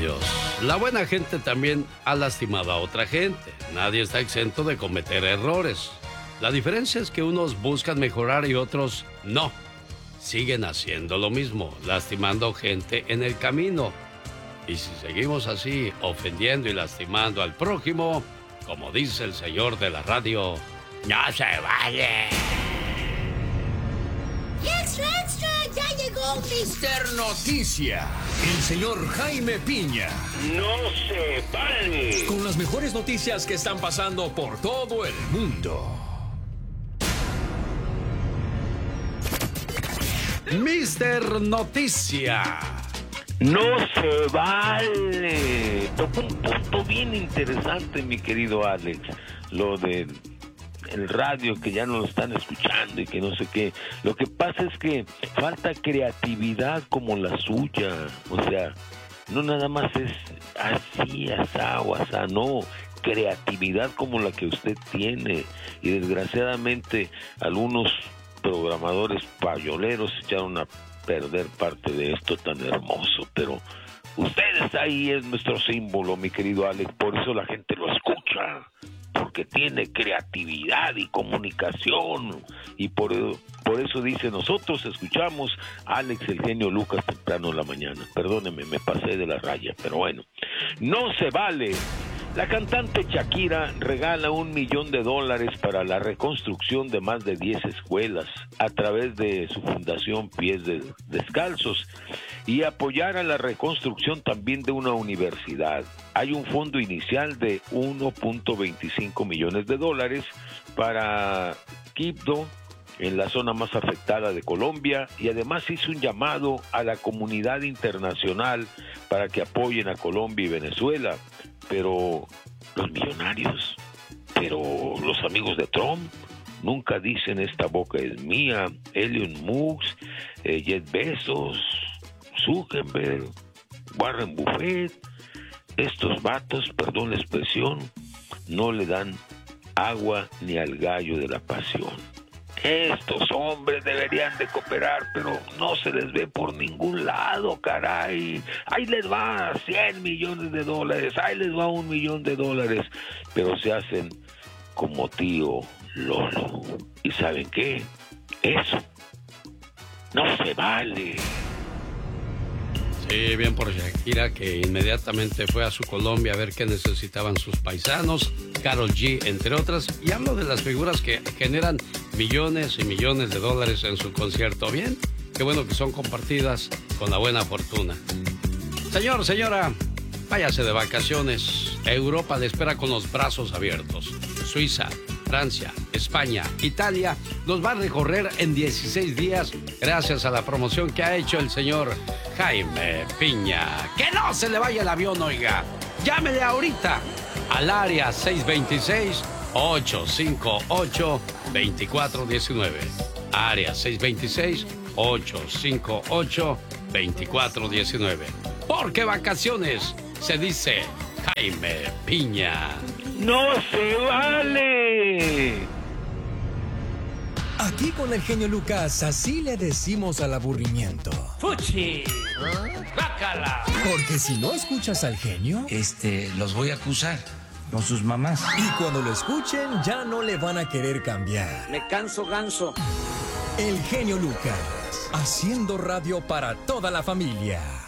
Dios. La buena gente también ha lastimado a otra gente. Nadie está exento de cometer errores. La diferencia es que unos buscan mejorar y otros no. Siguen haciendo lo mismo, lastimando gente en el camino. Y si seguimos así, ofendiendo y lastimando al prójimo, como dice el señor de la radio, ¡no se vale! ¡Y extra, extra! ¡Ya llegó Mister Noticia! El señor Jaime Piña. ¡No se vale! Con las mejores noticias que están pasando por todo el mundo. Mister Noticia. ¡No se vale! Tocó un punto bien interesante, mi querido Alex. Lo de el radio, que ya no lo están escuchando y que no sé qué. Lo que pasa es que falta creatividad como la suya. O sea, no nada más es así, asá o asá, no. Creatividad como la que usted tiene. Y desgraciadamente algunos programadores payoleros echaron a perder parte de esto tan hermoso, pero ustedes ahí es nuestro símbolo, mi querido Alex, por eso la gente lo escucha, porque tiene creatividad y comunicación, y por eso dice, nosotros escuchamos a Alex el genio Lucas temprano en la mañana. Perdóneme, me pasé de la raya, pero bueno, no se vale. La cantante Shakira regala $1 millón para la reconstrucción de más de 10 escuelas a través de su fundación Pies Descalzos y apoyar a la reconstrucción también de una universidad. Hay un fondo inicial de $1.25 millones para Quibdó, en la zona más afectada de Colombia, y además hizo un llamado a la comunidad internacional para que apoyen a Colombia y Venezuela. Pero los millonarios, pero los amigos de Trump nunca dicen esta boca es mía. Elon Musk, Jeff Bezos, Zuckerberg, Warren Buffett, estos vatos, perdón la expresión, no le dan agua ni al gallo de la pasión. Estos hombres deberían de cooperar, pero no se les ve por ningún lado, caray. Ahí les va $100 millones, ahí les va $1 millón, pero se hacen como tío Lolo. ¿Y saben qué? Eso no se vale. Sí, bien por Shakira, que inmediatamente fue a su Colombia a ver qué necesitaban sus paisanos, Karol G, entre otras, y hablo de las figuras que generan millones y millones de dólares en su concierto. Bien, qué bueno que son compartidas con la buena fortuna. Señor, señora, váyase de vacaciones. Europa le espera con los brazos abiertos. Suiza, Francia, España, Italia los va a recorrer en 16 días gracias a la promoción que ha hecho el señor Jaime Piña. ¡Que no se le vaya el avión, oiga! Llámele ahorita al área 626-858-2419. Área 626-858-2419. Porque vacaciones se dice Jaime Piña. ¡No se vale! Aquí con el genio Lucas, así le decimos al aburrimiento. ¡Fuchi! ¡Bácala! Porque si no escuchas al genio, los voy a acusar con sus mamás. Y cuando lo escuchen, ya no le van a querer cambiar. Me canso ganso. El genio Lucas, haciendo radio para toda la familia.